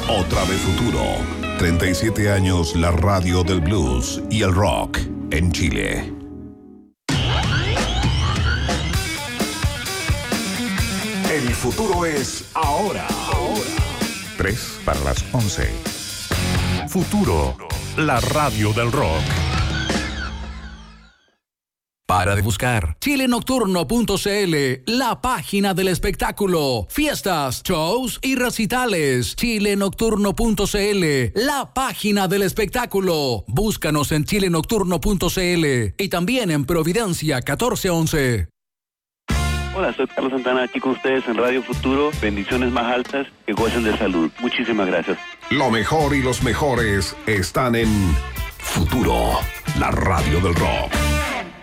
Otra vez Futuro. 37 años la radio del blues y el rock en Chile. El futuro es ahora. 3 para las 11. Futuro, la radio del rock. Para de buscar chilenocturno.cl, la página del espectáculo, fiestas, shows y recitales. Chilenocturno.cl, la página del espectáculo. Búscanos en chilenocturno.cl y también en Providencia 1411. Hola, soy Carlos Santana, aquí con ustedes en Radio Futuro. Bendiciones más altas, que gocen de salud. Muchísimas gracias. Lo mejor y los mejores están en Futuro, la radio del rock.